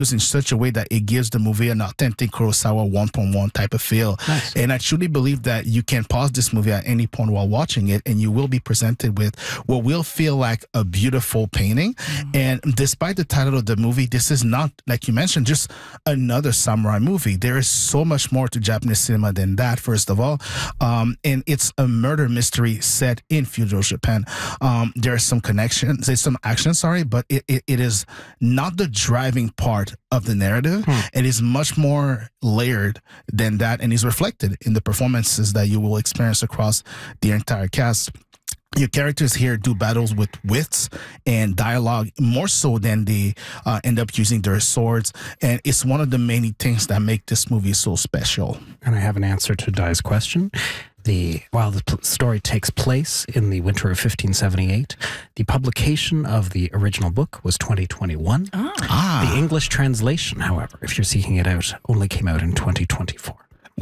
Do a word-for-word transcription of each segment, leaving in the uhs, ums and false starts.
in such a way that it gives the movie an authentic Kurosawa one point one type of feel. Nice. And I truly believe that you can pause this movie at any point while watching it, and you will be presented with what will feel like a beautiful painting. Mm-hmm. And despite the title of the movie, this is not, like you mentioned, just another samurai movie. There is so much more to Japanese cinema than that, first of all. Um, and it's a murder mystery set in feudal Japan. Um, there are some connections, there's some action, sorry, but it, it, it is not the driving part of the narrative. Hmm. It is much more layered than that, and is reflected in the performances that you will experience across the entire cast. Your characters here do battles with wits and dialogue more so than they uh, end up using their swords. And it's one of the many things that make this movie so special. And I have an answer to Dai's question. The while the story takes place in the winter of fifteen seventy-eight, the publication of the original book was twenty twenty-one. Oh. Ah. The English translation, however, if you're seeking it out, only came out in twenty twenty-four.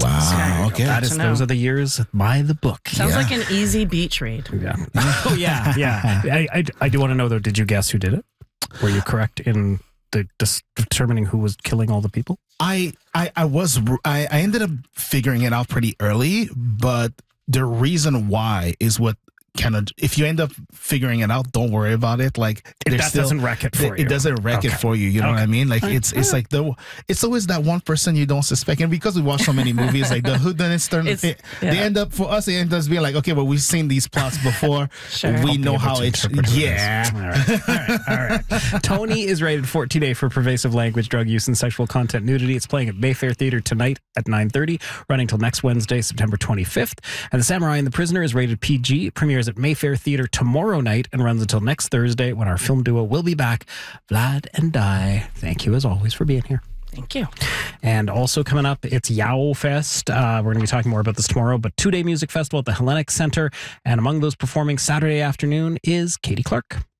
Wow. Okay. That is, those are the years by the book. Sounds yeah. like an easy beach read. Yeah. Oh, yeah. Yeah. I, I, I do want to know, though, did you guess who did it? Were you correct in the dis- determining who was killing all the people? I, I, I was, I, I ended up figuring it out pretty early, but the reason why is what kind of, if you end up figuring it out, don't worry about it. Like, it that still, doesn't wreck it for it, you. It doesn't wreck okay. it for you. You know okay. what I mean? Like, okay. it's it's like the, it's always that one person you don't suspect. And because we watch so many movies, like the whodunits turn, it, yeah. they end up, for us, it ends up being like, okay, well, we've seen these plots before. Sure. We know how it's, yeah. All right. All right. All right. Tony is rated fourteen A for pervasive language, drug use, and sexual content nudity. It's playing at Mayfair Theatre tonight at nine thirty, running till next Wednesday, September twenty-fifth. And The Samurai and the Prisoner is rated P G. It premieres at Mayfair Theatre tomorrow night and runs until next Thursday, when our film duo will be back. Vlad and Dai, thank you as always for being here. Thank you. And also coming up, it's Yow Fest. Uh, we're going to be talking more about this tomorrow, but two-day music festival at the Hellenic Center. And among those performing Saturday afternoon is Katie Clark.